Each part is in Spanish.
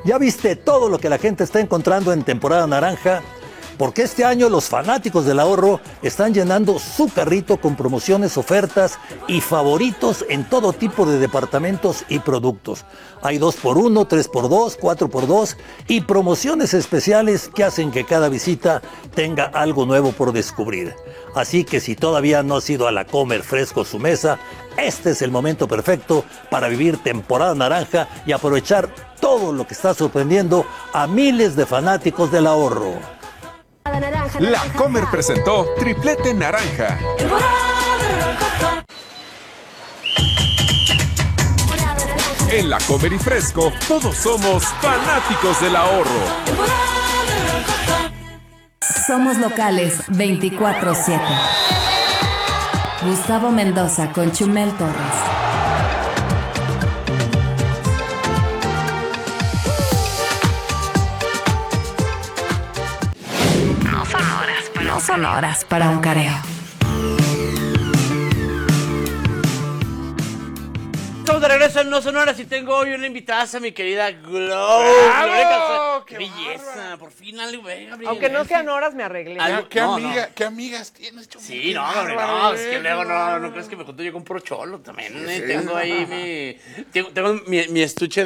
¿Ya viste todo lo que la gente está encontrando en temporada naranja? Porque este año los fanáticos del ahorro están llenando su carrito con promociones, ofertas y favoritos en todo tipo de departamentos y productos. Hay 2x1, 3x2, 4x2 y promociones especiales que hacen que cada visita tenga algo nuevo por descubrir. Así que si todavía no has ido a la Comer Fresco su mesa, este es el momento perfecto para vivir temporada naranja y aprovechar todo lo que está sorprendiendo a miles de fanáticos del ahorro. La Comer presentó Triplete Naranja. En La Comer y Fresco, todos somos fanáticos del ahorro. Somos locales 24/7. Gustavo Mendoza con Chumel Torres. No son horas para un careo. Estamos de regreso en No Sonoras y tengo hoy una invitada, mi querida ¡Bravo! ¡Qué belleza! Por fin algo, Gabriel. Aunque no sean horas, me arreglé. ¿Qué amigas tienes, Chumel? Sí, no, Gabriel, no, es que luego no crees que me junto yo con puro cholo también. Sí, tengo ahí tengo mi estuche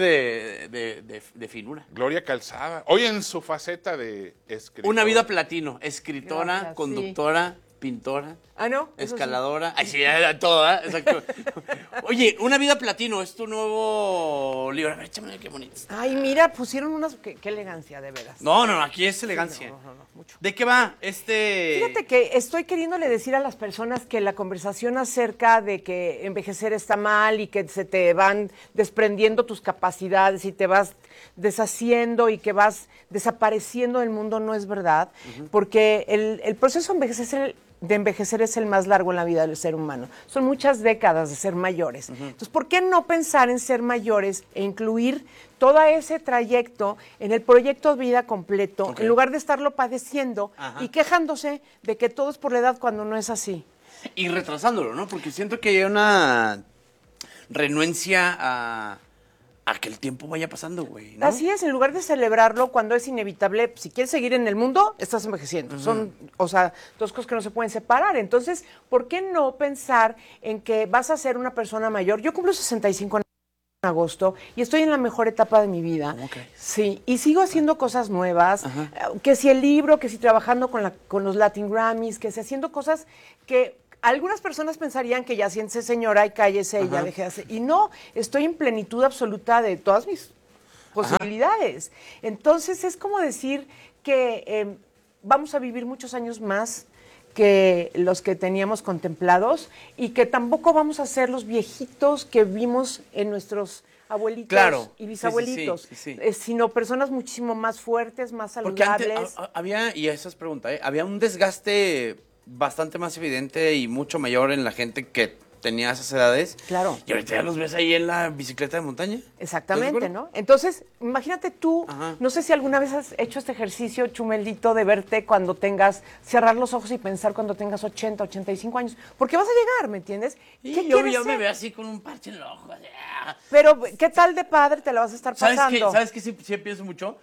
de finura. Gloria Calzada. Hoy en su faceta de escritora. Una vida platino, escritora, Gracias, conductora, pintora. Ah, ¿no? Eso Escaladora. Ay, sí, todo, ¿eh? Exacto. Oye, Una vida platino es tu nuevo libro. A ver, échame qué bonito. Ay, mira, pusieron unas... Qué elegancia, de veras. No, aquí es elegancia. Sí, no, mucho. ¿De qué va Fíjate que estoy queriéndole decir a las personas que la conversación acerca de que envejecer está mal y que se te van desprendiendo tus capacidades y te vas deshaciendo y que vas desapareciendo del mundo no es verdad, porque el proceso de envejecer es el más largo en la vida del ser humano. Son muchas décadas de ser mayores. Entonces, ¿por qué no pensar en ser mayores e incluir todo ese trayecto en el proyecto de vida completo, en lugar de estarlo padeciendo y quejándose de que todo es por la edad cuando no es así? Y retrasándolo, ¿no? Porque siento que hay una renuencia a que el tiempo vaya pasando, güey, ¿no? Así es, en lugar de celebrarlo cuando es inevitable, si quieres seguir en el mundo, estás envejeciendo. Son, dos cosas que no se pueden separar. Entonces, ¿por qué no pensar en que vas a ser una persona mayor? Yo cumplo 65 en agosto y estoy en la mejor etapa de mi vida. Okay. Sí, y sigo haciendo cosas nuevas, que si el libro, que si trabajando con los Latin Grammys, que si haciendo cosas que algunas personas pensarían que ya siéntese señora y cállese y ya deje de hacer. Y no, estoy en plenitud absoluta de todas mis posibilidades. Entonces es como decir que vamos a vivir muchos años más que los que teníamos contemplados y que tampoco vamos a ser los viejitos que vimos en nuestros abuelitos y bisabuelitos, sino personas muchísimo más fuertes, más saludables. Porque antes había, y esa es pregunta, había un desgaste bastante más evidente y mucho mayor en la gente que tenía esas edades. Claro. Y ahorita ya los ves ahí en la bicicleta de montaña. Exactamente, ¿no? Entonces, imagínate tú, no sé si alguna vez has hecho este ejercicio, Chumelito, de verte cuando cerrar los ojos y pensar cuando tengas 80, 85 años, porque vas a llegar, ¿me entiendes? Y yo me veo así con un parche en el ojo. Pero, ¿qué tal de padre te la vas a estar pasando? ¿Sabes qué? Sí pienso mucho.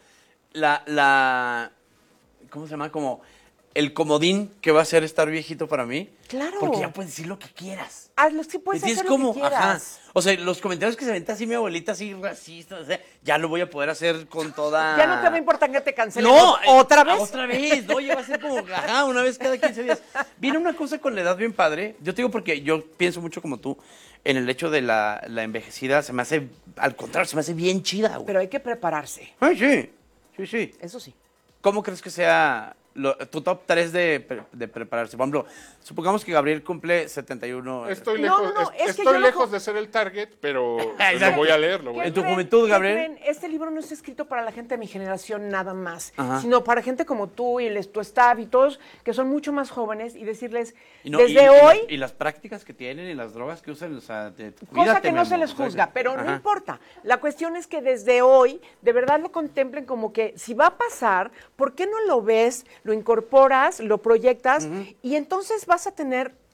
¿Cómo se llama? Como el comodín que va a ser estar viejito para mí. Claro. Porque ya puedes decir lo que quieras. Sí puedes hacer lo que quieras. O sea, los comentarios que se aventa así mi abuelita, así racistas, o sea, ya lo voy a poder hacer con toda... Ya no te va a importar que te cancelen. No, ¿otra vez? Otra vez, no, ya va a ser como, una vez cada 15 días. Viene una cosa con la edad bien padre. Yo te digo porque yo pienso mucho como tú, en el hecho de la envejecida, se me hace, al contrario, se me hace bien chida, güey. Pero hay que prepararse. Ay, sí. Eso sí. ¿Cómo crees que sea tu top 3 de prepararse? Por ejemplo, supongamos que Gabriel cumple 71. Estoy No, lejos de ser el target, pero lo voy a leer. En tu juventud, Gabriel. Este libro no está escrito para la gente de mi generación nada más, sino para gente como tú y tu staff y todos que son mucho más jóvenes y decirles hoy... Y las prácticas que tienen y las drogas que usan, o sea, cosa que no se les juzga, pero no importa. La cuestión es que desde hoy, de verdad lo contemplen como que si va a pasar, ¿por qué no lo ves, lo incorporas, lo proyectas y entonces vas a tener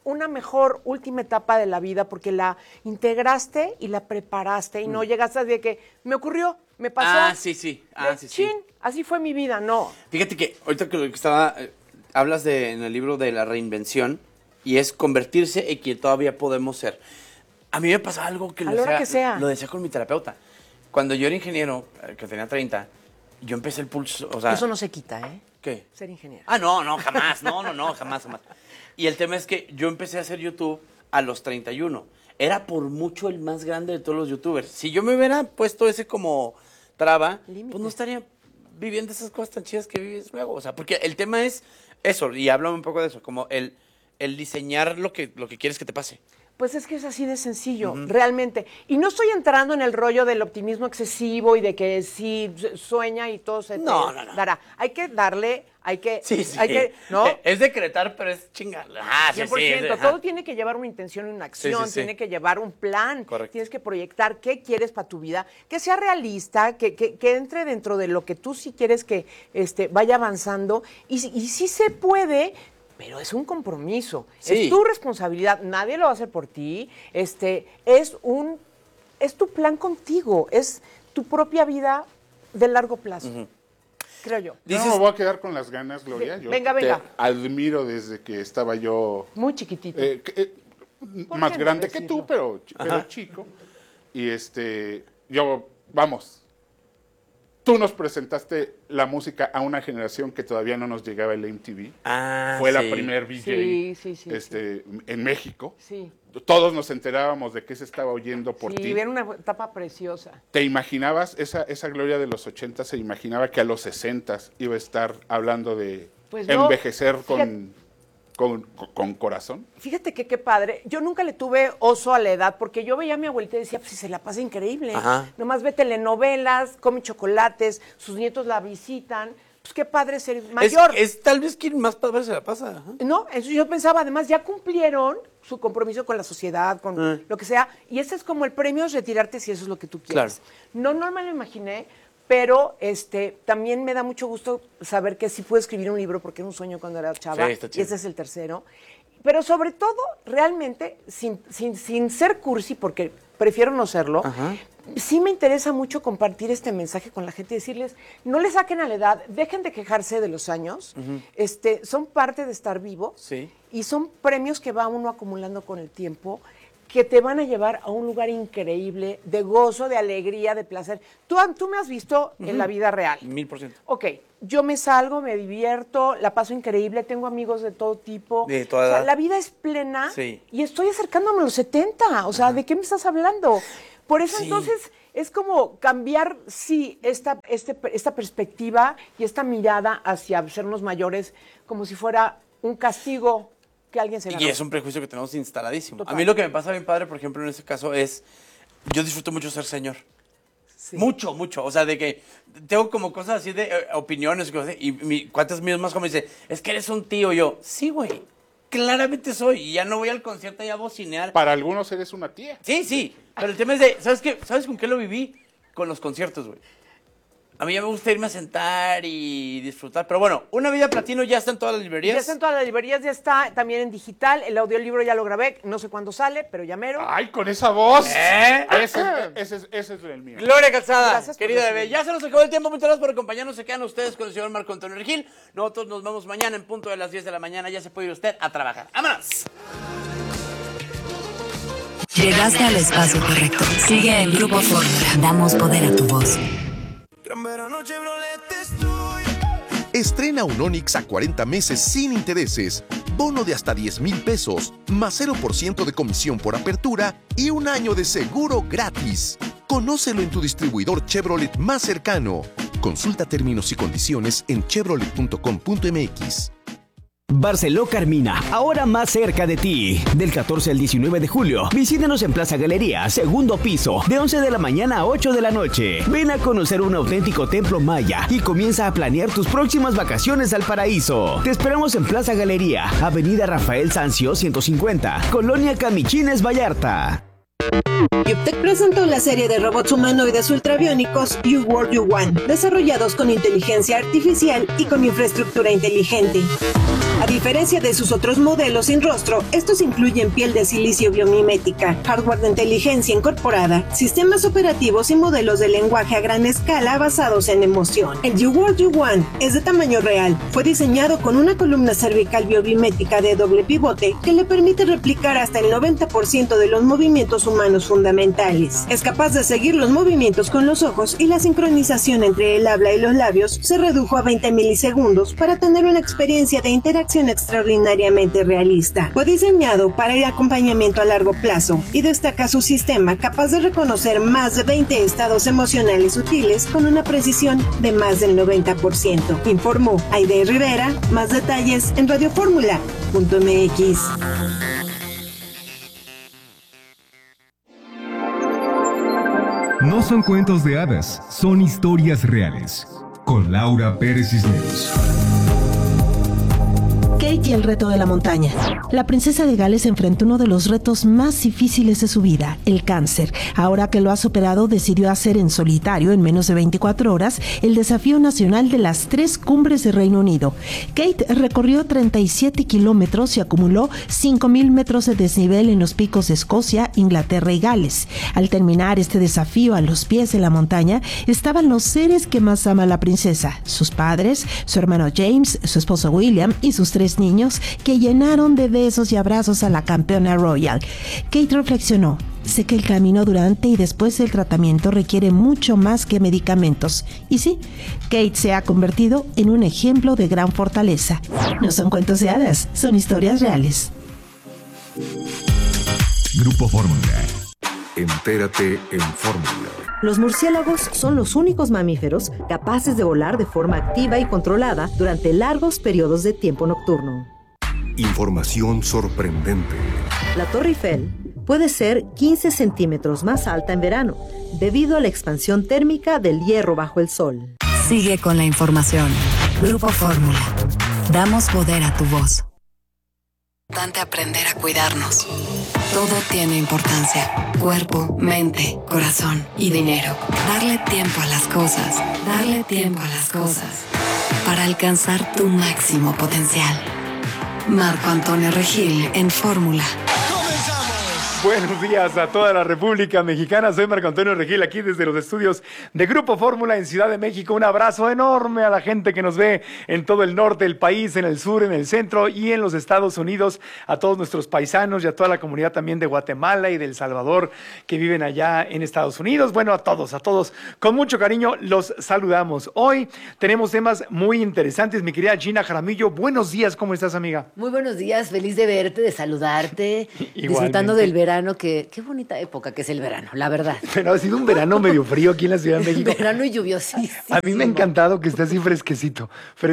una mejor última etapa de la vida porque la integraste y la preparaste y no llegaste de que me ocurrió, me pasó. Sí. Chin, así fue mi vida, no. Fíjate que ahorita que lo que estaba, hablas en el libro de la reinvención y es convertirse en quien todavía podemos ser. A mí me pasa algo que, A la hora que sea. lo decía con mi terapeuta. Cuando yo era ingeniero, que tenía 30, yo empecé el pulso, o sea... Eso no se quita, ¿eh? ¿Qué? Ser ingeniero. No, jamás, jamás. Y el tema es que yo empecé a hacer YouTube a los 31. Era por mucho el más grande de todos los youtubers. Si yo me hubiera puesto ese como traba, Límite. pues no estaría viviendo esas cosas tan chidas que vives luego. O sea, porque el tema es eso, y háblame un poco de eso, como el diseñar lo que quieres que te pase. Pues es que es así de sencillo, realmente. Y no estoy entrando en el rollo del optimismo excesivo y de que sí sueña y todo se te dará. Hay que darle, hay que... ¿no? Es decretar, pero es chingar. 100%. Todo tiene que llevar una intención y una acción, Sí. tiene que llevar un plan. Correcto. Tienes que proyectar qué quieres para tu vida, que sea realista, que entre dentro de lo que tú sí quieres que vaya avanzando. Y sí se puede... Pero es un compromiso, Sí. es tu responsabilidad, nadie lo va a hacer por ti, es tu plan contigo, es tu propia vida de largo plazo, creo yo. Yo no me voy a quedar con las ganas, Gloria. Yo Venga. te admiro desde que estaba yo Muy chiquitito. más qué no grande que decirlo? tú, pero chico. Y vamos, tú nos presentaste la música a una generación que todavía no nos llegaba el MTV. Fue la primer VJ Sí. en México. Sí. Todos nos enterábamos de qué se estaba oyendo por ti. Sí, era una etapa preciosa. ¿Te imaginabas, esa Gloria de los 80 se imaginaba que a los 60 iba a estar hablando de Pues no, envejecer fíjate. con corazón? Fíjate que qué padre. Yo nunca le tuve oso a la edad, porque yo veía a mi abuelita y decía, pues si se la pasa increíble. Ajá. Nomás ve telenovelas, come chocolates, sus nietos la visitan. Pues qué padre ser mayor. Es tal vez quien más padre se la pasa. Ajá. No, eso yo pensaba, además ya cumplieron su compromiso con la sociedad, con lo que sea, y este es como el premio es retirarte si eso es lo que tú quieres. Claro. No me lo imaginé, pero también me da mucho gusto saber que sí puedo escribir un libro, porque era un sueño cuando era chava, Sí, está y chido. ese es el tercero. Pero sobre todo, realmente, sin ser cursi, porque prefiero no serlo, sí me interesa mucho compartir este mensaje con la gente y decirles, no le saquen a la edad, dejen de quejarse de los años, son parte de estar vivo Sí. y son premios que va uno acumulando con el tiempo que te van a llevar a un lugar increíble de gozo, de alegría, de placer. Tú me has visto en la vida real. 1000%. Ok, yo me salgo, me divierto, la paso increíble, tengo amigos de todo tipo. De toda O sea, edad. la vida es plena Sí. y estoy acercándome a los 70. O sea, ¿de qué me estás hablando? Por eso Sí. entonces es como cambiar, sí, esta perspectiva y esta mirada hacia sernos mayores como si fuera un castigo que alguien se ganó. Y es un prejuicio que tenemos instaladísimo. Total. A mí lo que me pasa bien padre, por ejemplo, en este caso es, yo disfruto mucho ser señor. Sí. Mucho. O sea, de que tengo como cosas así de opiniones y cuántas míos más como dice, es que eres un tío. Yo, sí, güey, claramente soy. Y ya no voy al concierto ya a bocinear. Para algunos eres una tía. Sí. Pero el tema es de, ¿sabes qué? ¿Sabes con qué lo viví? Con los conciertos, güey. A mí ya me gusta irme a sentar y disfrutar. Pero bueno, Una Vida Platino ya está en todas las librerías. Ya está en todas las librerías, ya está también en digital. El audiolibro ya lo grabé, no sé cuándo sale, pero ya mero. ¡Ay, con esa voz! ¿Eh? Ese es el mío. Gloria Calzada, Gracias por querida recibirme. bebé. Ya se nos acabó el tiempo. Muchas gracias por acompañarnos. Se quedan ustedes con el señor Marco Antonio Regil. Nosotros nos vemos mañana en punto de las 10 de la mañana. Ya se puede ir usted a trabajar. ¡Vámonos! Llegaste al espacio correcto. Sigue en Grupo Fórmula. Damos poder a tu voz. Estrena un Onix a 40 meses sin intereses, bono de hasta 10,000 pesos, más 0% de comisión por apertura y un año de seguro gratis. Conócelo en tu distribuidor Chevrolet más cercano. Consulta términos y condiciones en chevrolet.com.mx. Barceló Carmina, ahora más cerca de ti. Del 14 al 19 de julio, visítenos en Plaza Galería, segundo piso, de 11 de la mañana a 8 de la noche. Ven a conocer un auténtico templo maya y comienza a planear tus próximas vacaciones al paraíso. Te esperamos en Plaza Galería, Avenida Rafael Sanzio 150, Colonia Camichines, Vallarta. Yuptec presentó la serie de robots humanoides ultrabiónicos You World You Want, desarrollados con inteligencia artificial y con infraestructura inteligente. A diferencia de sus otros modelos sin rostro, estos incluyen piel de silicio biomimética, hardware de inteligencia incorporada, sistemas operativos y modelos de lenguaje a gran escala basados en emoción. El YouWorld U1 es de tamaño real. Fue diseñado con una columna cervical biomimética de doble pivote que le permite replicar hasta el 90% de los movimientos humanos fundamentales. Es capaz de seguir los movimientos con los ojos y la sincronización entre el habla y los labios se redujo a 20 milisegundos para tener una experiencia de interacción extraordinariamente realista. Fue diseñado para el acompañamiento a largo plazo y destaca su sistema capaz de reconocer más de 20 estados emocionales sutiles con una precisión de más del 90%. Informó Aide Rivera. Más detalles en radioformula.mx. No son cuentos de hadas, son historias reales. Con Laura Pérez Cisneros. Kate y el reto de la montaña. La princesa de Gales enfrentó uno de los retos más difíciles de su vida, el cáncer. Ahora que lo ha superado, decidió hacer en solitario, en menos de 24 horas, el desafío nacional de las 3 cumbres de Reino Unido. Kate recorrió 37 kilómetros y acumuló 5,000 metros de desnivel en los picos de Escocia, Inglaterra y Gales. Al terminar este desafío a los pies de la montaña, estaban los seres que más ama la princesa, sus padres, su hermano James, su esposo William y sus 3 niños, que llenaron de besos y abrazos a la campeona royal. Kate reflexionó: sé que el camino durante y después del tratamiento requiere mucho más que medicamentos. Y sí, Kate se ha convertido en un ejemplo de gran fortaleza. No son cuentos de hadas, son historias reales. Grupo Fórmula. Entérate en Fórmula. Los murciélagos son los únicos mamíferos capaces de volar de forma activa y controlada durante largos periodos de tiempo nocturno. Información sorprendente. La Torre Eiffel puede ser 15 centímetros más alta en verano, debido a la expansión térmica del hierro bajo el sol. Sigue con la información. Grupo Fórmula. Damos poder a tu voz. Importante aprender a cuidarnos. Todo tiene importancia. Cuerpo, mente, corazón y dinero. Darle tiempo a las cosas. Darle tiempo a las cosas. Para alcanzar tu máximo potencial. Marco Antonio Regil en Fórmula. Buenos días a toda la República Mexicana. Soy Marco Antonio Regil, aquí desde los estudios de Grupo Fórmula en Ciudad de México. Un abrazo enorme a la gente que nos ve en todo el norte del país, en el sur, en el centro y en los Estados Unidos. A todos nuestros paisanos y a toda la comunidad también de Guatemala y de El Salvador que viven allá en Estados Unidos. Bueno, a todos, con mucho cariño los saludamos. Hoy tenemos temas muy interesantes. Mi querida Gina Jaramillo, buenos días. ¿Cómo estás, amiga? Muy buenos días. Feliz de verte, de saludarte. Disfrutando del verano. Qué bonita época que es el verano, la verdad. Pero ha sido un verano medio frío aquí en la Ciudad de México. Verano y lluviosísimo. A mí me ha encantado que esté así fresquecito.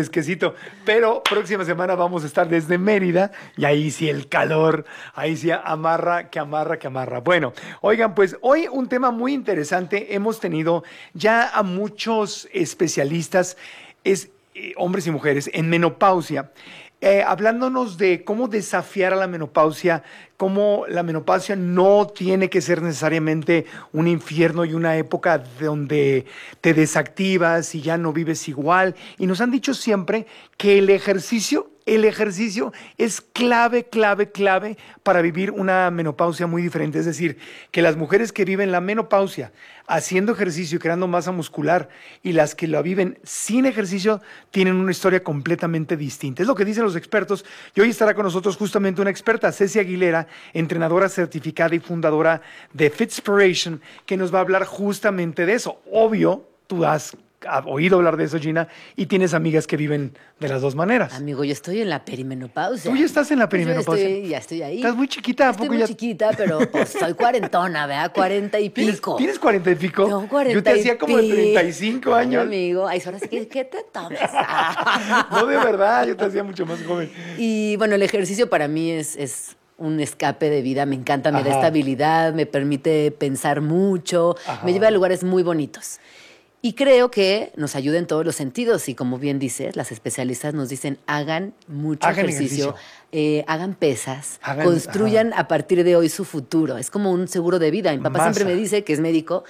Pero próxima semana vamos a estar desde Mérida y ahí sí el calor, ahí sí amarra. Bueno, oigan, pues hoy un tema muy interesante. Hemos tenido ya a muchos especialistas, hombres y mujeres, en menopausia. Hablándonos de cómo desafiar a la menopausia, cómo la menopausia no tiene que ser necesariamente un infierno y una época donde te desactivas y ya no vives igual. Y nos han dicho siempre que el ejercicio es clave para vivir una menopausia muy diferente. Es decir, que las mujeres que viven la menopausia haciendo ejercicio y creando masa muscular y las que la viven sin ejercicio tienen una historia completamente distinta. Es lo que dicen los expertos y hoy estará con nosotros justamente una experta, Ceci Aguilera, entrenadora certificada y fundadora de Fitspiration, que nos va a hablar justamente de eso. Obvio, tú has oído hablar de eso, Gina, y tienes amigas que viven de las dos maneras. Amigo, yo estoy en la perimenopausia. ¿Tú ya estás en la perimenopausia? Ya estoy ahí. ¿Estás muy chiquita? Estoy muy chiquita, pero pues soy cuarentona, ¿verdad? 40 y pico. ¿Tienes 40 y pico? No, 40 Yo te hacía como de 35 años. No, amigo, ay, ahora sí que ¿qué te tomas? No, de verdad, yo te hacía mucho más joven. Y bueno, el ejercicio para mí es un escape de vida, me encanta, me da estabilidad, me permite pensar mucho, me lleva a lugares muy bonitos. Y creo que nos ayuda en todos los sentidos. Y como bien dices, las especialistas nos dicen, hagan mucho ejercicio. Hagan pesas, construyan a partir de hoy su futuro. Es como un seguro de vida. Mi papá siempre me dice, que es médico,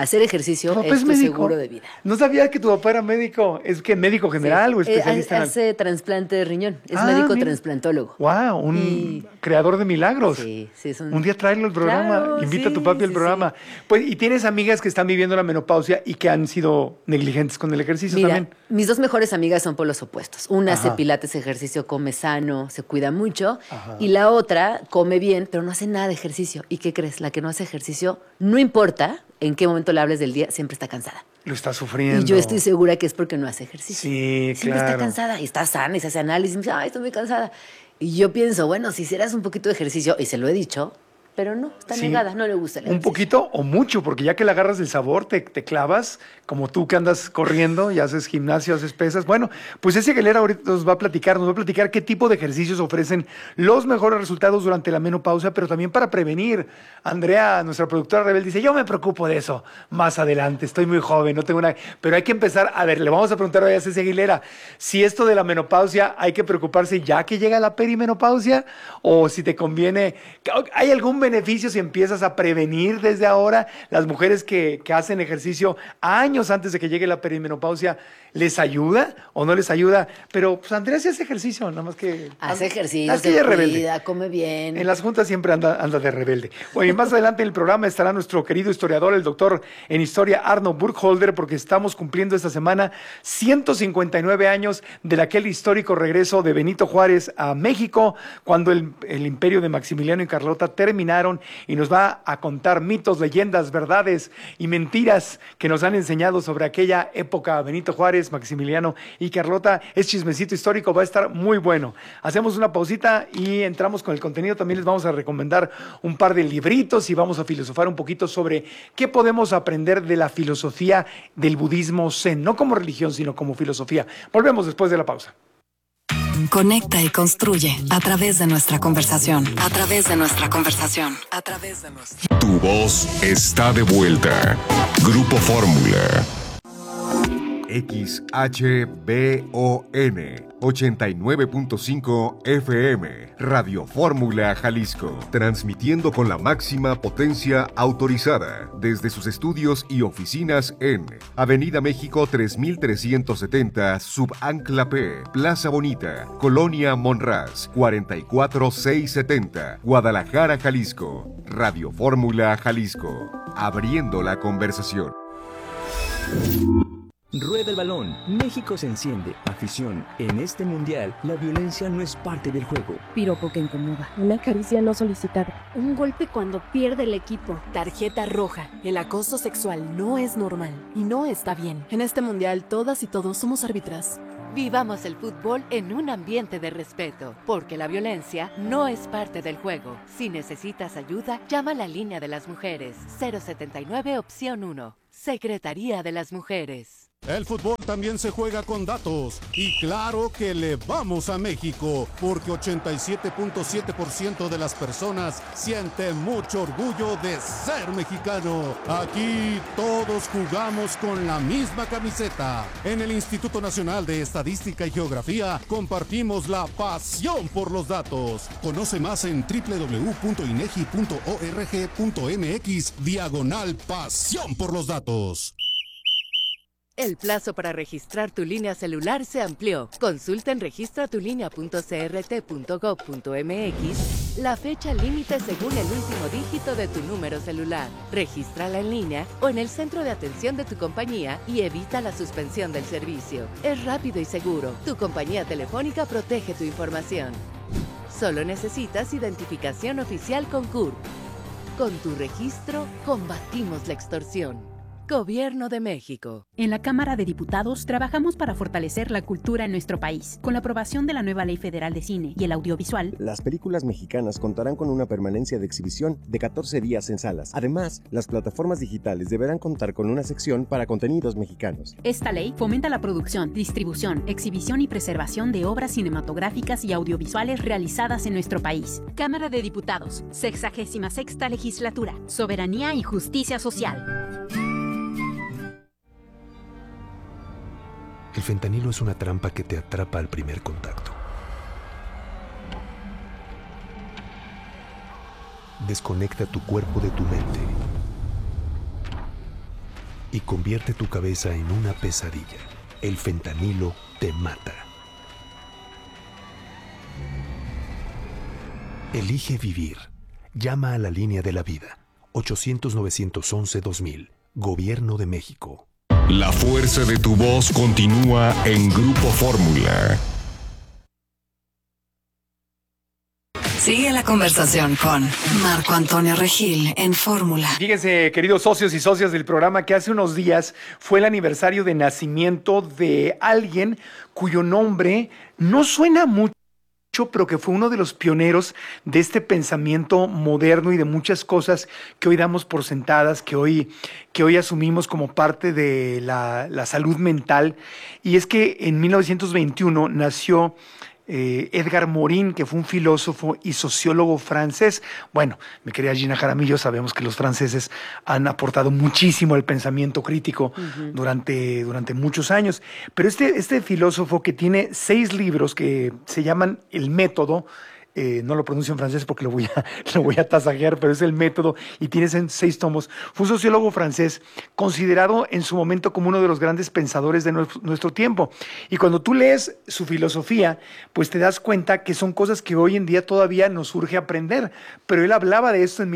Hacer ejercicio ¿Tu papá es tu médico? seguro de vida. No sabía que tu papá era médico. ¿Es que médico general o especialista en Hace trasplante de riñón. Es médico mira. transplantólogo. Wow, un creador de milagros. Sí, es un día tráelo al programa, Claro, invita a tu sí, papi al sí, programa. Pues, y tienes amigas que están viviendo la menopausia y que han sido negligentes con el ejercicio Mira, también. mis dos mejores amigas son polos opuestos. Una Ajá. hace pilates, ejercicio, come sano, se cuida mucho. Ajá. Y la otra come bien, pero no hace nada de ejercicio. ¿Y qué crees? La que no hace ejercicio, no importa en qué momento le hables del día, siempre está cansada. Lo está sufriendo. Y yo estoy segura que es porque no hace ejercicio. Sí, Siempre claro. está cansada y está sana y se hace análisis y me dice, ay, estoy muy cansada. Y yo pienso, bueno, si hicieras un poquito de ejercicio, y se lo he dicho, pero no, está Sí. negada, no le gusta el Un ejercicio. poquito o mucho, porque ya que le agarras el sabor, te clavas, como tú que andas corriendo y haces gimnasio, haces pesas. Bueno, pues ese Aguilera ahorita nos va a platicar qué tipo de ejercicios ofrecen los mejores resultados durante la menopausia, pero también para prevenir. Andrea, nuestra productora rebelde, dice, yo me preocupo de eso más adelante, estoy muy joven, no tengo nada. Pero hay que empezar, a ver, le vamos a preguntar hoy a Ceci Aguilera, si esto de la menopausia hay que preocuparse ya que llega la perimenopausia, o si te conviene, ¿hay algún beneficio si empiezas a prevenir desde ahora? Las mujeres que hacen ejercicio años antes de que llegue la perimenopausia, ¿les ayuda o no les ayuda? Pero pues Andrea sí hace ejercicio, nada más que... Hace ejercicio, es que se ella es rebelde. cuida, come bien. En las juntas siempre anda de rebelde. Bueno, y más adelante en el programa estará nuestro querido historiador, el doctor en historia Arno Burkholder, porque estamos cumpliendo esta semana 159 años del aquel histórico regreso de Benito Juárez a México, cuando el imperio de Maximiliano y Carlota terminaron, y nos va a contar mitos, leyendas, verdades y mentiras que nos han enseñado sobre aquella época. Benito Juárez, Maximiliano y Carlota, es chismecito histórico, va a estar muy bueno. Hacemos una pausita y entramos con el contenido. También les vamos a recomendar un par de libritos y vamos a filosofar un poquito sobre qué podemos aprender de la filosofía del budismo zen, no como religión, sino como filosofía. Volvemos después de la pausa. Conecta y construye a través de nuestra conversación. A través de nuestra conversación. A través de nuestra... Tu voz está de vuelta. Grupo Fórmula. XHBON 89.5 FM, Radio Fórmula Jalisco, transmitiendo con la máxima potencia autorizada desde sus estudios y oficinas en Avenida México 3370, Subancla P, Plaza Bonita, Colonia Monraz, 44670, Guadalajara, Jalisco. Radio Fórmula Jalisco, abriendo la conversación. Rueda el balón. México se enciende. Afición. En este mundial, la violencia no es parte del juego. Piropo que incomoda. Una caricia no solicitada. Un golpe cuando pierde el equipo. Tarjeta roja. El acoso sexual no es normal y no está bien. En este mundial, todas y todos somos árbitras. Vivamos el fútbol en un ambiente de respeto, porque la violencia no es parte del juego. Si necesitas ayuda, llama a la línea de las mujeres. 079 opción 1. Secretaría de las Mujeres. El fútbol también se juega con datos y claro que le vamos a México porque 87.7% de las personas siente mucho orgullo de ser mexicano. Aquí todos jugamos con la misma camiseta. En el Instituto Nacional de Estadística y Geografía compartimos la pasión por los datos. Conoce más en www.inegi.org.mx/pasión por los datos. El plazo para registrar tu línea celular se amplió. Consulta en registratulínea.crt.gov.mx la fecha límite según el último dígito de tu número celular. Regístrala en línea o en el centro de atención de tu compañía y evita la suspensión del servicio. Es rápido y seguro. Tu compañía telefónica protege tu información. Solo necesitas identificación oficial con CURP. Con tu registro, combatimos la extorsión. Gobierno de México. En la Cámara de Diputados trabajamos para fortalecer la cultura en nuestro país. Con la aprobación de la nueva Ley Federal de Cine y el Audiovisual, las películas mexicanas contarán con una permanencia de exhibición de 14 días en salas. Además, las plataformas digitales deberán contar con una sección para contenidos mexicanos. Esta ley fomenta la producción, distribución, exhibición y preservación de obras cinematográficas y audiovisuales realizadas en nuestro país. Cámara de Diputados, 66ª Legislatura. Soberanía y justicia social. El fentanilo es una trampa que te atrapa al primer contacto. Desconecta tu cuerpo de tu mente. y convierte tu cabeza en una pesadilla. El fentanilo te mata. Elige vivir. Llama a la línea de la vida. 800-911-2000. Gobierno de México. La fuerza de tu voz continúa en Grupo Fórmula. Sigue la conversación con Marco Antonio Regil en Fórmula. Fíjense, queridos socios y socias del programa, que hace unos días fue el aniversario de nacimiento de alguien cuyo nombre no suena mucho, pero que fue uno de los pioneros de este pensamiento moderno y de muchas cosas que hoy damos por sentadas, que hoy asumimos como parte de la salud mental. Y es que en 1921 nació Edgar Morin, que fue un filósofo y sociólogo francés. Bueno, mi querida Gina Jaramillo, sabemos que los franceses han aportado muchísimo al pensamiento crítico durante muchos años, pero este filósofo, que tiene 6 libros que se llaman El Método, no lo pronuncio en francés porque lo voy a tasajear, pero es El Método y tiene 6 tomos. Fue un sociólogo francés considerado en su momento como uno de los grandes pensadores de nuestro tiempo. Y cuando tú lees su filosofía, pues te das cuenta que son cosas que hoy en día todavía nos urge aprender. Pero él hablaba de esto en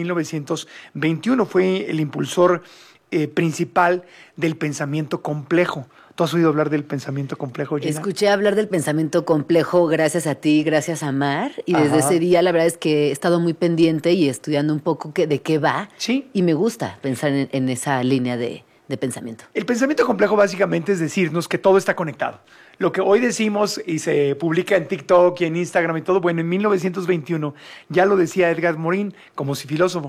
1921, fue el impulsor principal del pensamiento complejo. ¿Tú has oído hablar del pensamiento complejo, Gina? Escuché hablar del pensamiento complejo gracias a ti, gracias a Mar, y desde ese día la verdad es que he estado muy pendiente y estudiando un poco de qué va, ¿sí? Y me gusta pensar en esa línea de pensamiento. El pensamiento complejo básicamente es decirnos que todo está conectado. Lo que hoy decimos y se publica en TikTok y en Instagram y todo, bueno, en 1921 ya lo decía Edgar Morin como filósofo.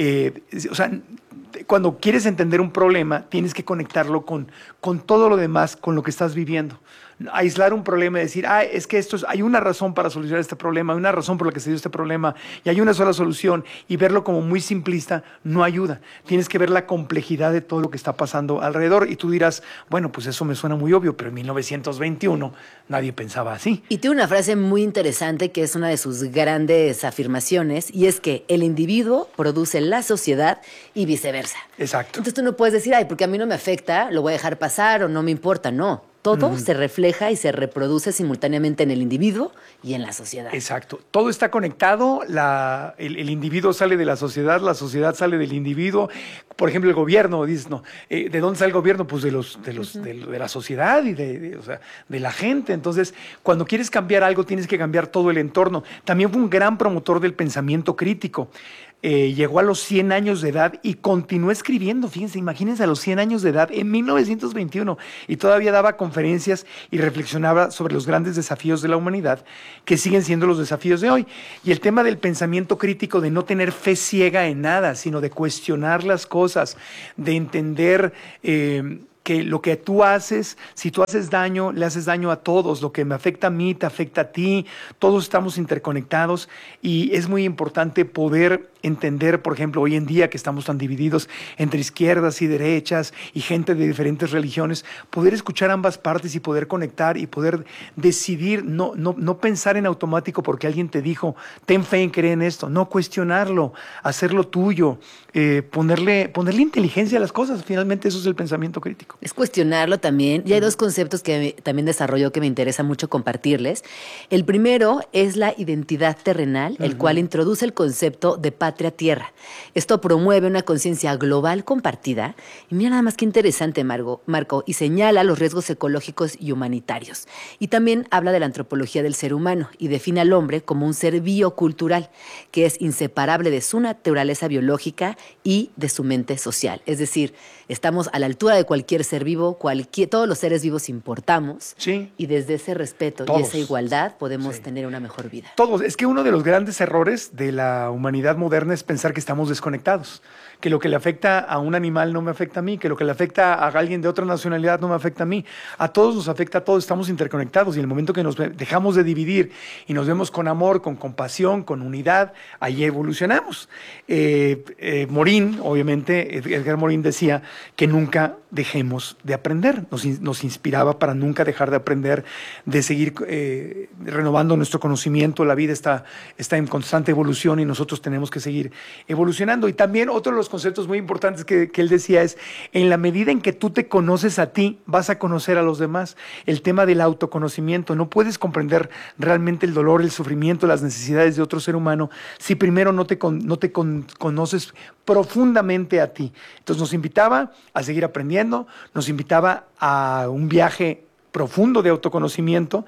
O sea, cuando quieres entender un problema, tienes que conectarlo con todo lo demás, con lo que estás viviendo. Aislar un problema y decir, es que hay una razón para solucionar este problema, hay una razón por la que se dio este problema y hay una sola solución, y verlo como muy simplista no ayuda. Tienes que ver la complejidad de todo lo que está pasando alrededor, y tú dirás, bueno, pues eso me suena muy obvio, pero en 1921 nadie pensaba así. Y tiene una frase muy interesante que es una de sus grandes afirmaciones, y es que el individuo produce la sociedad y viceversa. Exacto. Entonces tú no puedes decir, porque a mí no me afecta, lo voy a dejar pasar o no me importa, no. Todo se refleja y se reproduce simultáneamente en el individuo y en la sociedad. Exacto. Todo está conectado. El individuo sale de la sociedad sale del individuo. Por ejemplo, el gobierno, dices, no. ¿De dónde sale el gobierno? Pues de la sociedad y de la gente. Entonces, cuando quieres cambiar algo, tienes que cambiar todo el entorno. También fue un gran promotor del pensamiento crítico. Llegó a los 100 años de edad y continuó escribiendo. Fíjense, imagínense, a los 100 años de edad, en 1921, y todavía daba conferencias y reflexionaba sobre los grandes desafíos de la humanidad, que siguen siendo los desafíos de hoy. Y el tema del pensamiento crítico, de no tener fe ciega en nada, sino de cuestionar las cosas, de entender que lo que tú haces, si tú haces daño, le haces daño a todos. Lo que me afecta a mí, te afecta a ti. Todos estamos interconectados, y es muy importante poder entender, por ejemplo, hoy en día que estamos tan divididos entre izquierdas y derechas y gente de diferentes religiones, poder escuchar ambas partes y poder conectar y poder decidir, no pensar en automático porque alguien te dijo, ten fe en creer en esto, no, cuestionarlo, hacerlo tuyo, ponerle inteligencia a las cosas. Finalmente eso es el pensamiento crítico. Es cuestionarlo también. Y hay 2 conceptos que también desarrolló que me interesa mucho compartirles. El primero es la identidad terrenal, el cual introduce el concepto de patria-tierra. Esto promueve una conciencia global compartida. Y mira nada más qué interesante, Marco, y señala los riesgos ecológicos y humanitarios. Y también habla de la antropología del ser humano y define al hombre como un ser biocultural, que es inseparable de su naturaleza biológica y de su mente social. Es decir, estamos a la altura de cualquier ser vivo, todos los seres vivos importamos, sí, y desde ese respeto y esa igualdad podemos tener una mejor vida. Todos. Es que uno de los grandes errores de la humanidad moderna es pensar que estamos desconectados, que lo que le afecta a un animal no me afecta a mí, que lo que le afecta a alguien de otra nacionalidad no me afecta a mí. A todos nos afecta, a todos estamos interconectados, y en el momento que nos dejamos de dividir y nos vemos con amor, con compasión, con unidad, ahí evolucionamos. Morin, obviamente, Edgar Morin decía que nunca dejemos de aprender. Nos inspiraba para nunca dejar de aprender, de seguir renovando nuestro conocimiento. La vida está en constante evolución y nosotros tenemos que seguir seguir evolucionando. Y también otro de los conceptos muy importantes que él decía es, en la medida en que tú te conoces a ti, vas a conocer a los demás. El tema del autoconocimiento. No puedes comprender realmente el dolor, el sufrimiento, las necesidades de otro ser humano si primero no te conoces profundamente a ti. Entonces nos invitaba a seguir aprendiendo, nos invitaba a un viaje profundo de autoconocimiento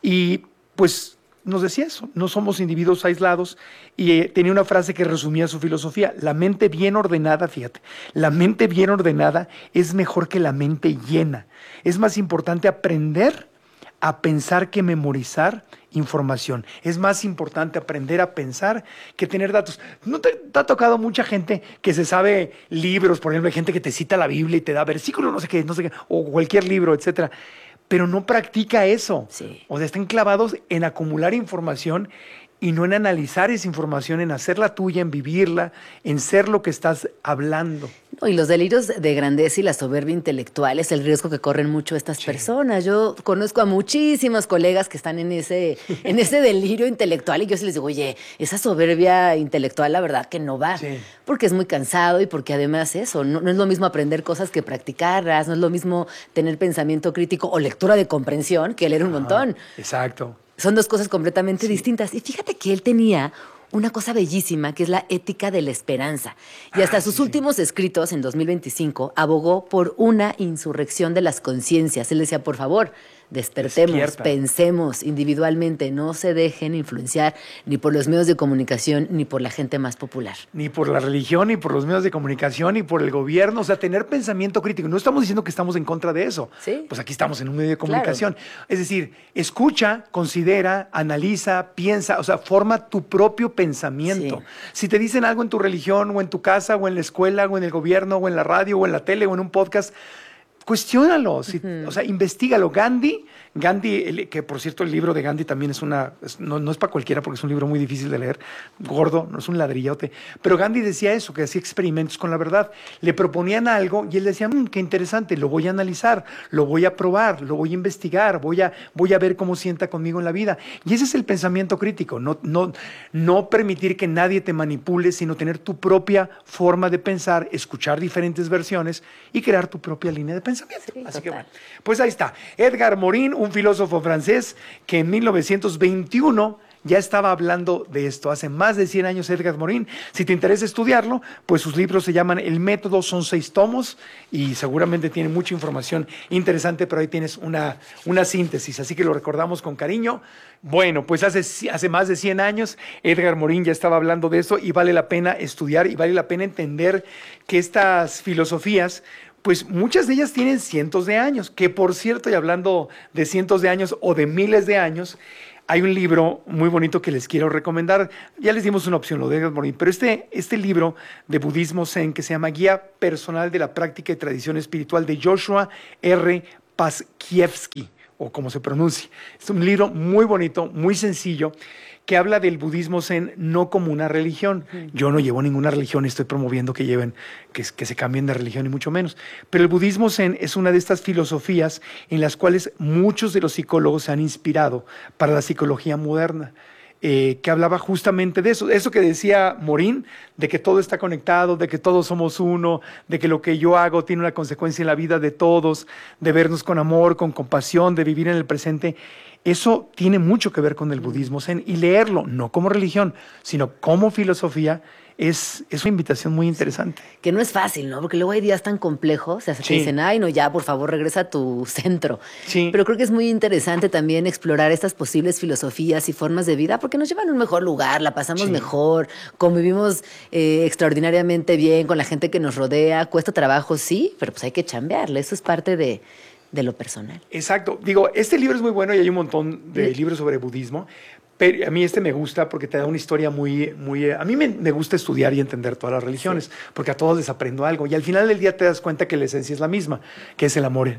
y pues nos decía eso, no somos individuos aislados y tenía una frase que resumía su filosofía, la mente bien ordenada, fíjate, la mente bien ordenada es mejor que la mente llena. Es más importante aprender a pensar que memorizar información. Es más importante aprender a pensar que tener datos. ¿No te ha tocado mucha gente que se sabe libros? Por ejemplo, hay gente que te cita la Biblia y te da versículos, no sé qué, o cualquier libro, etcétera, pero no practica eso. Sí. O sea, están clavados en acumular información y no en analizar esa información, en hacerla tuya, en vivirla, en ser lo que estás hablando. Y los delirios de grandeza y la soberbia intelectual es el riesgo que corren mucho estas personas. Yo conozco a muchísimos colegas que están en ese delirio intelectual y yo sí les digo, oye, esa soberbia intelectual la verdad que no va, porque es muy cansado y porque además eso, no es lo mismo aprender cosas que practicarlas, no es lo mismo tener pensamiento crítico o lectura de comprensión que leer un montón. Exacto. Son dos cosas completamente distintas. Y fíjate que él tenía una cosa bellísima, que es la ética de la esperanza. Y hasta sus últimos escritos, en 2025, abogó por una insurrección de las conciencias. Él decía, por favor, despertemos, pensemos individualmente, no se dejen influenciar ni por los medios de comunicación ni por la gente más popular. Ni por la religión, ni por los medios de comunicación, ni por el gobierno. O sea, tener pensamiento crítico. No estamos diciendo que estamos en contra de eso. ¿Sí? Pues aquí estamos en un medio de comunicación. Claro. Es decir, escucha, considera, analiza, piensa, o sea, forma tu propio pensamiento. Sí. Si te dicen algo en tu religión, o en tu casa, o en la escuela, o en el gobierno, o en la radio, o en la tele, o en un podcast, cuestiónalo, o sea, investígalo. Gandhi, que por cierto el libro de Gandhi también no es para cualquiera porque es un libro muy difícil de leer, gordo, no es un ladrillote, pero Gandhi decía eso, que hacía experimentos con la verdad. Le proponían algo y él decía, qué interesante, lo voy a analizar, lo voy a probar, lo voy a investigar, voy a ver cómo sienta conmigo en la vida. Y ese es el pensamiento crítico, no permitir que nadie te manipule, sino tener tu propia forma de pensar, escuchar diferentes versiones y crear tu propia línea de pensamiento. Sí, así que bueno, pues ahí está. Edgar Morin, un filósofo francés que en 1921 ya estaba hablando de esto. Hace más de 100 años Edgar Morin. Si te interesa estudiarlo, pues sus libros se llaman El Método, son 6 tomos y seguramente tiene mucha información interesante, pero ahí tienes una síntesis, así que lo recordamos con cariño. Bueno, pues hace más de 100 años Edgar Morin ya estaba hablando de eso y vale la pena estudiar y vale la pena entender que estas filosofías, pues muchas de ellas tienen cientos de años, que por cierto, y hablando de cientos de años o de miles de años, hay un libro muy bonito que les quiero recomendar. Ya les dimos una opción, lo de Edgar Morin, pero este libro de budismo zen que se llama Guía Personal de la Práctica y Tradición Espiritual de Joshua R. Paskiewski, o como se pronuncia. Es un libro muy bonito, muy sencillo, que habla del budismo zen no como una religión. Yo no llevo ninguna religión y estoy promoviendo que se cambien de religión, ni mucho menos. Pero el budismo zen es una de estas filosofías en las cuales muchos de los psicólogos se han inspirado para la psicología moderna, que hablaba justamente de eso que decía Morin, de que todo está conectado, de que todos somos uno, de que lo que yo hago tiene una consecuencia en la vida de todos, de vernos con amor, con compasión, de vivir en el presente. Eso tiene mucho que ver con el budismo zen, y leerlo no como religión, sino como filosofía es una invitación muy interesante. Que no es fácil, ¿no? Porque luego hay días tan complejos, o sea, te dicen, ay, no, ya, por favor, regresa a tu centro. Sí. Pero creo que es muy interesante también explorar estas posibles filosofías y formas de vida, porque nos llevan a un mejor lugar, la pasamos mejor, convivimos extraordinariamente bien con la gente que nos rodea, cuesta trabajo, sí, pero pues hay que chambearle, eso es parte de lo personal. Exacto. Digo, este libro es muy bueno y hay un montón de libros sobre budismo, pero a mí me gusta porque te da una historia muy... A mí me gusta estudiar y entender todas las religiones, porque a todos les aprendo algo y al final del día te das cuenta que la esencia es la misma, que es el amor,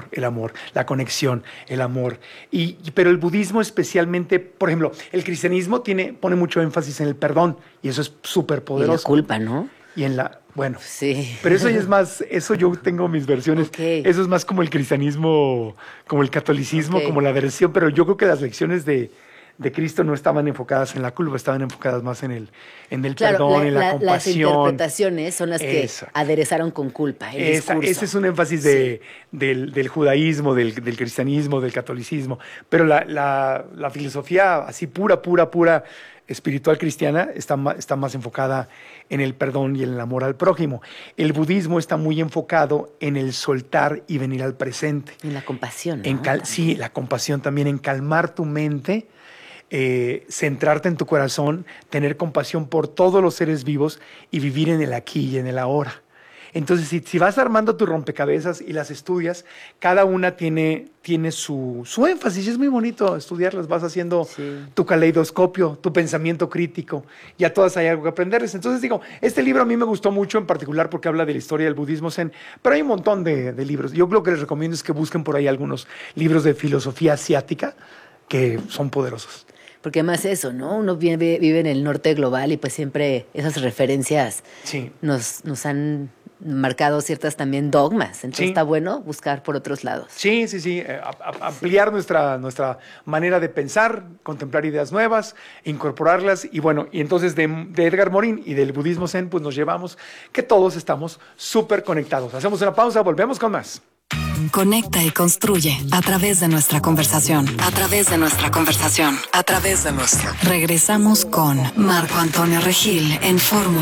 la conexión, el amor. Pero el budismo especialmente, por ejemplo, el cristianismo pone mucho énfasis en el perdón y eso es súper poderoso. Y la culpa, ¿no? Y bueno, sí. Pero eso ya es más, eso yo tengo mis versiones, eso es más como el cristianismo, como el catolicismo, como la versión, pero yo creo que las lecciones de de Cristo no estaban enfocadas en la culpa, estaban enfocadas más en el claro, perdón, en la compasión. Las interpretaciones son las que aderezaron con culpa el discurso. Ese es un énfasis del judaísmo, del cristianismo, del catolicismo. Pero la filosofía así pura espiritual cristiana está más enfocada en el perdón y en el amor al prójimo. El budismo está muy enfocado en el soltar y venir al presente. En la compasión, ¿no? Sí, la compasión también, en calmar tu mente, centrarte en tu corazón, tener compasión por todos los seres vivos y vivir en el aquí y en el ahora. Entonces, si vas armando tu rompecabezas y las estudias, cada una tiene su énfasis. Es muy bonito estudiarlas. Vas haciendo tu caleidoscopio, tu pensamiento crítico. Ya todas hay algo que aprenderles. Entonces, digo, este libro a mí me gustó mucho en particular porque habla de la historia del budismo zen, pero hay un montón de libros. Yo lo que les recomiendo es que busquen por ahí algunos libros de filosofía asiática que son poderosos. Porque además eso, ¿no? Uno vive en el norte global y pues siempre esas referencias nos han marcado ciertas también dogmas. Entonces está bueno buscar por otros lados. Sí. Ampliar nuestra manera de pensar, contemplar ideas nuevas, incorporarlas. Y bueno, y entonces de Edgar Morin y del budismo zen, pues nos llevamos que todos estamos súper conectados. Hacemos una pausa, volvemos con más. Conecta y construye a través de nuestra conversación. Regresamos con Marco Antonio Regil en Fórmula.